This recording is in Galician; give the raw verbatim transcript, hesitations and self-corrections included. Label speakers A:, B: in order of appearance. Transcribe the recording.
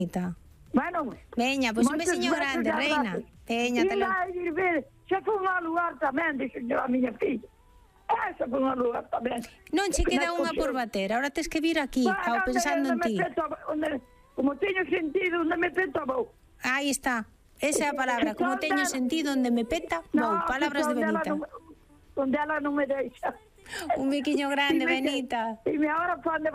A: Benita.
B: Bueno,
A: Veña, pois un
B: moitos
A: besiño
B: besos
A: grande,
B: e
A: reina.
B: abrazos.
A: Veña, te
B: E
A: lo...
B: vai ir ver, se foi un lugar tamén, dixo a miña filha. Esa foi un lugar tamén.
A: Non che queda
B: Me
A: unha por
B: puxeron.
A: bater, ahora tes que vir aquí,
B: Bueno,
A: ao
B: onde-
A: pensando en
B: onde me
A: ti.
B: peto, onde- como teño sentido, onde me peta vou.
A: Aí está, esa é a palabra, como teño sentido onde me peta, vou, palabras de
B: onde ela
A: Benita.
B: non- onde ela non me deixa.
A: Un biquiño grande,
B: Dime que-
A: Benita.
B: Dime, ahora, ¿cuándo